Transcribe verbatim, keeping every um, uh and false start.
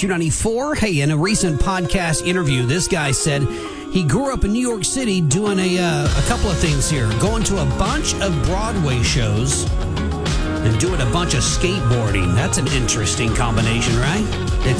Q ninety-four. Hey, in a recent podcast interview, this guy said he grew up in New York City doing a, uh, a couple of things here. Going to a bunch of Broadway shows and doing a bunch of skateboarding. That's an interesting combination, right? It's